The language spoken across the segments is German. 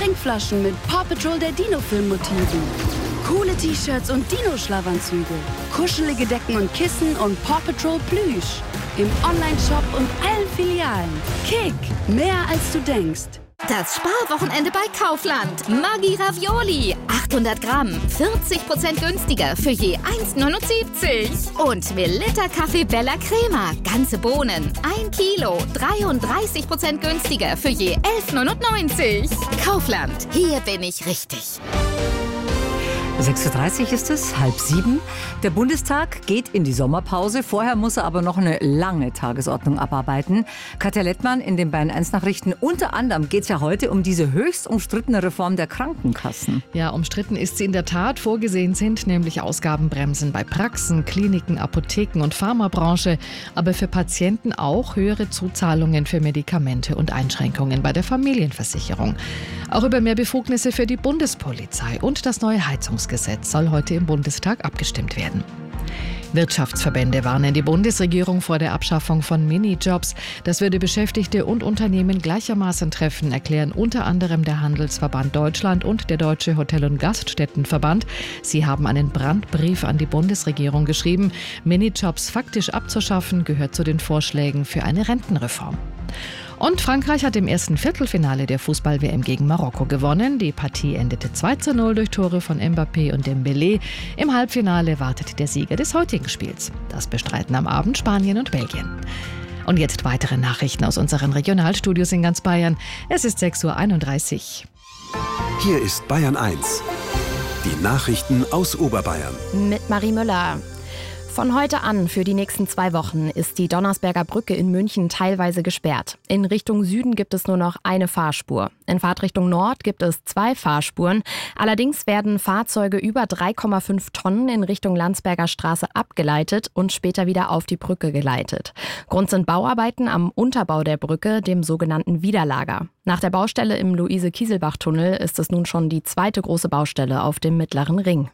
Trinkflaschen mit Paw Patrol der Dino-Film-Motiven. Coole T-Shirts und Dino-Schlafanzüge. Kuschelige Decken und Kissen und Paw Patrol Plüsch. Im Online-Shop und allen Filialen. Kick, mehr als du denkst. Das Sparwochenende bei Kaufland. Maggi Ravioli. 800 Gramm. 40% günstiger für je 1,79. Und Melitta Kaffee Bella Crema. Ganze Bohnen. 1 Kilo. 33% günstiger für je 11,99. Kaufland. Hier bin ich richtig. 6:30 Uhr ist es, 6:30. Der Bundestag geht in die Sommerpause. Vorher muss er aber noch eine lange Tagesordnung abarbeiten. Katja Lettmann in den Bayern 1 Nachrichten. Unter anderem geht es ja heute um diese höchst umstrittene Reform der Krankenkassen. Ja, umstritten ist sie in der Tat. Vorgesehen sind nämlich Ausgabenbremsen bei Praxen, Kliniken, Apotheken und Pharmabranche. Aber für Patienten auch höhere Zuzahlungen für Medikamente und Einschränkungen bei der Familienversicherung. Auch über mehr Befugnisse für die Bundespolizei und das neue Heizungsgesetz soll heute im Bundestag abgestimmt werden. Wirtschaftsverbände warnen die Bundesregierung vor der Abschaffung von Minijobs. Das würde Beschäftigte und Unternehmen gleichermaßen treffen, erklären unter anderem der Handelsverband Deutschland und der Deutsche Hotel- und Gaststättenverband. Sie haben einen Brandbrief an die Bundesregierung geschrieben. Minijobs faktisch abzuschaffen gehört zu den Vorschlägen für eine Rentenreform. Und Frankreich hat im ersten Viertelfinale der Fußball-WM gegen Marokko gewonnen. Die Partie endete 2:0 durch Tore von Mbappé und Dembélé. Im Halbfinale wartet der Sieger des heutigen Spiels. Das bestreiten am Abend Spanien und Belgien. Und jetzt weitere Nachrichten aus unseren Regionalstudios in ganz Bayern. Es ist 6:31 Uhr. Hier ist Bayern 1. Die Nachrichten aus Oberbayern. Mit Marie Müller. Von heute an für die nächsten 2 Wochen ist die Donnersberger Brücke in München teilweise gesperrt. In Richtung Süden gibt es nur noch eine Fahrspur. In Fahrtrichtung Nord gibt es 2 Fahrspuren. Allerdings werden Fahrzeuge über 3,5 Tonnen in Richtung Landsberger Straße abgeleitet und später wieder auf die Brücke geleitet. Grund sind Bauarbeiten am Unterbau der Brücke, dem sogenannten Widerlager. Nach der Baustelle im Luise-Kieselbach-Tunnel ist es nun schon die zweite große Baustelle auf dem Mittleren Ring.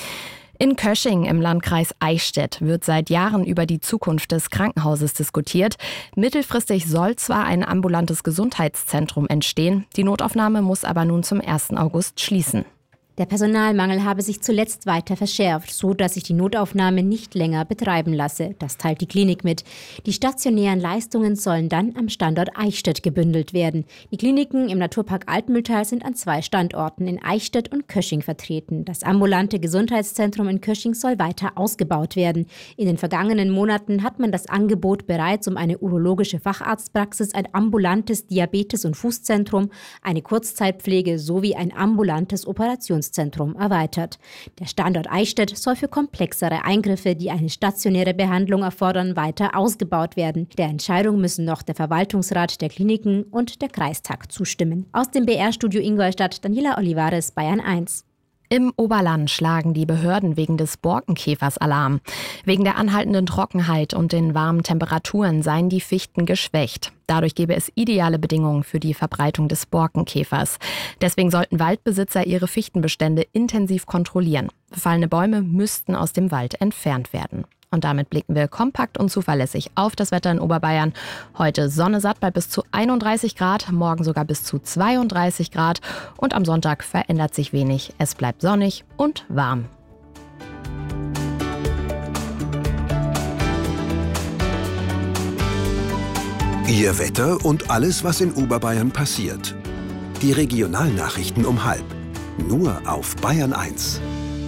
In Kösching im Landkreis Eichstätt wird seit Jahren über die Zukunft des Krankenhauses diskutiert. Mittelfristig soll zwar ein ambulantes Gesundheitszentrum entstehen, die Notaufnahme muss aber nun zum 1. August schließen. Der Personalmangel habe sich zuletzt weiter verschärft, so dass sich die Notaufnahme nicht länger betreiben lasse. Das teilt die Klinik mit. Die stationären Leistungen sollen dann am Standort Eichstätt gebündelt werden. Die Kliniken im Naturpark Altmühltal sind an 2 Standorten in Eichstätt und Kösching vertreten. Das ambulante Gesundheitszentrum in Kösching soll weiter ausgebaut werden. In den vergangenen Monaten hat man das Angebot bereits um eine urologische Facharztpraxis, ein ambulantes Diabetes- und Fußzentrum, eine Kurzzeitpflege sowie ein ambulantes Operationszentrum erweitert. Der Standort Eichstätt soll für komplexere Eingriffe, die eine stationäre Behandlung erfordern, weiter ausgebaut werden. Der Entscheidung müssen noch der Verwaltungsrat der Kliniken und der Kreistag zustimmen. Aus dem BR-Studio Ingolstadt, Daniela Olivares, Bayern 1. Im Oberland schlagen die Behörden wegen des Borkenkäfers Alarm. Wegen der anhaltenden Trockenheit und den warmen Temperaturen seien die Fichten geschwächt. Dadurch gäbe es ideale Bedingungen für die Verbreitung des Borkenkäfers. Deswegen sollten Waldbesitzer ihre Fichtenbestände intensiv kontrollieren. Befallene Bäume müssten aus dem Wald entfernt werden. Und damit blicken wir kompakt und zuverlässig auf das Wetter in Oberbayern. Heute Sonne satt bei bis zu 31 Grad, morgen sogar bis zu 32 Grad. Und am Sonntag verändert sich wenig. Es bleibt sonnig und warm. Ihr Wetter und alles, was in Oberbayern passiert. Die Regionalnachrichten um 12:30. Nur auf Bayern 1.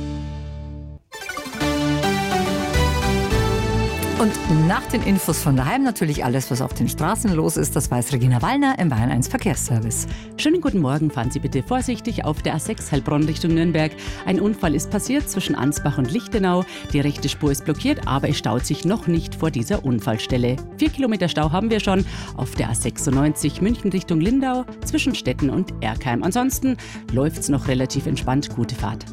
Und nach den Infos von daheim natürlich alles, was auf den Straßen los ist. Das weiß Regina Wallner im Bayern 1 Verkehrsservice. Schönen guten Morgen, fahren Sie bitte vorsichtig auf der A6 Heilbronn Richtung Nürnberg. Ein Unfall ist passiert zwischen Ansbach und Lichtenau. Die rechte Spur ist blockiert, aber es staut sich noch nicht vor dieser Unfallstelle. 4 Kilometer Stau haben wir schon auf der A96 München Richtung Lindau zwischen Stetten und Erkheim. Ansonsten läuft es noch relativ entspannt. Gute Fahrt.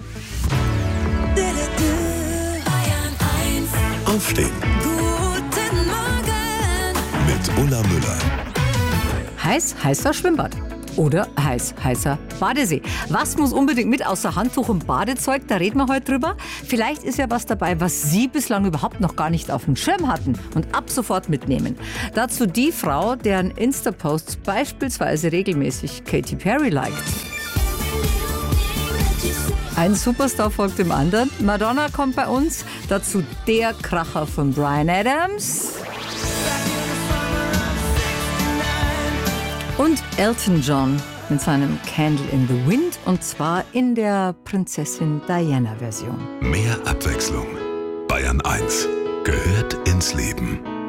Aufstehen. Guten Morgen. Mit Ulla Müller. Heißer Schwimmbad. Oder heißer Badesee. Was muss unbedingt mit außer Handtuch und Badezeug? Da reden wir heute drüber. Vielleicht ist ja was dabei, was Sie bislang überhaupt noch gar nicht auf dem Schirm hatten und ab sofort mitnehmen. Dazu die Frau, deren Insta-Posts beispielsweise regelmäßig Katy Perry liked. Ein Superstar folgt dem anderen. Madonna kommt bei uns. Dazu der Kracher von Bryan Adams. Und Elton John mit seinem Candle in the Wind. Und zwar in der Prinzessin Diana-Version. Mehr Abwechslung. Bayern 1 gehört ins Leben.